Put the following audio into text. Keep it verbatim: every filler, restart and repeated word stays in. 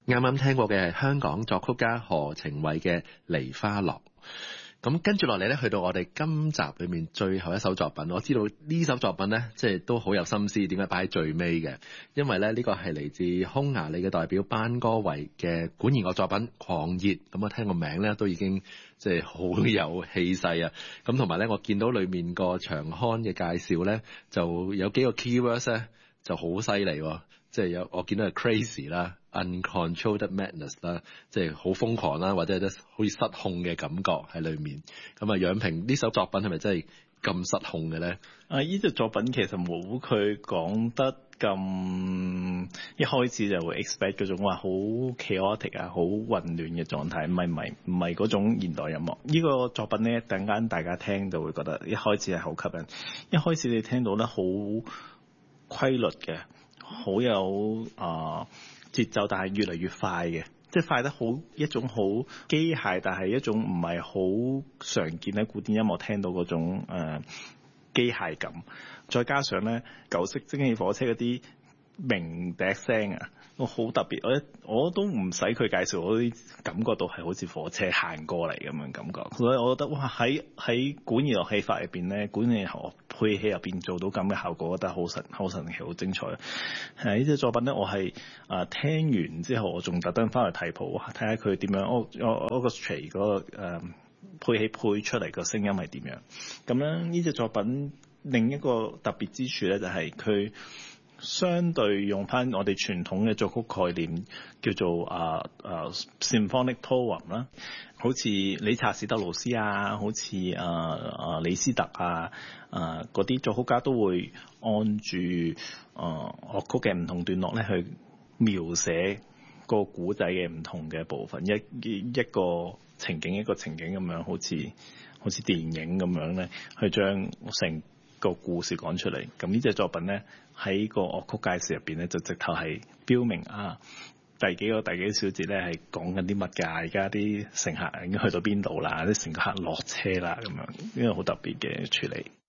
啱啱聽過嘅係香港作曲家何程偉嘅《梨花落》。咁跟住落嚟咧，去到我哋今集裏面最後一首作品，我知道呢首作品咧，即係都好有心思，點解擺喺最尾嘅？因為咧呢個係嚟自匈牙利嘅代表班戈維嘅管弦樂作品《狂熱》。咁我聽個名咧都已經即係好有氣勢啊！咁同埋咧，我見到裏面個長刊嘅介紹咧，就有幾個 keywords 咧就好犀利喎。即係有我見到係 crazy 啦、uncontrolled madness 啦，即係好瘋狂啦，或者係好似失控嘅感覺喺裏面。咁啊，楊平呢首作品係咪真係咁失控嘅咧？ 啊，呢隻作品其實冇佢講得咁，一開始就會 expect 嗰種話好 chaotic 啊、好混亂嘅狀態，唔係唔係唔係嗰種現代音樂。呢個作品咧，等間大家聽就會覺得一開始係好吸引，一開始你聽到咧好規律嘅。好有啊、呃、節奏，但係越嚟越快嘅，即係快得好一種好機械，但係一種唔係好常見喺古典音樂聽到嗰種誒機械感。再加上咧舊式蒸汽火車嗰啲鳴笛聲啊，我好特別，我我都唔使佢介紹，我都感覺到係好似火車行過嚟咁樣感覺。所以我覺得哇，喺喺管弦樂器法入邊咧，管弦樂配器入邊做到咁嘅效果，我覺得好神好神奇，好精彩。係呢隻作品咧，我係啊、呃、聽完之後，我仲特登翻去睇譜，睇下佢點樣，我我我個 string 嗰個誒配器配出嚟個聲音係點樣。咁咧呢隻作品另一個特別之處咧，就係、是、佢。相對用翻我哋傳統嘅作曲概念，叫做啊啊 symphonic poem 啦，好似理查士德勞斯啊，好似啊啊李斯特啊啊嗰啲作曲家都會按住啊樂曲嘅唔同段落咧去描寫個古仔嘅唔同嘅部分，一一個情景一個情景咁樣，好似好似電影咁樣咧，去將成個故事講出嚟。咁呢隻作品咧喺個樂曲介紹入邊咧就直頭係標明啊第幾個第幾小節咧係講緊啲乜㗎，而家啲乘客已經去到邊度啦，啲乘客落車啦咁樣，呢個好特別嘅處理。